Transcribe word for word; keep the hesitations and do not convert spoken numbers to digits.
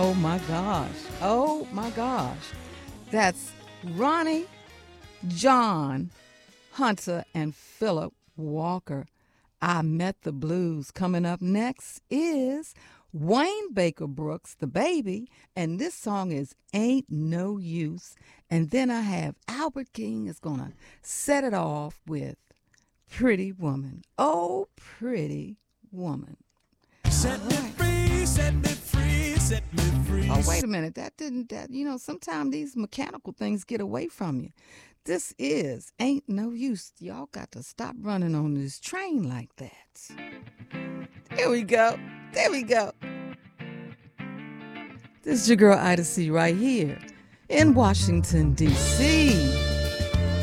Oh my gosh. Oh my gosh. That's Ronnie, John, Hunter, and Philip Walker. I Met the Blues. Coming up next is Wayne Baker Brooks, The Baby, and this song is Ain't No Use. And then I have Albert King is going to set it off with Pretty Woman. Oh, Pretty Woman. Set me free, set me free, set me free. Oh, wait a minute. That didn't, that, you know, sometimes these mechanical things get away from you. This is Ain't No Use. Y'all got to stop running on this train like that. There we go. There we go. This is your girl Ida C right here in Washington, D C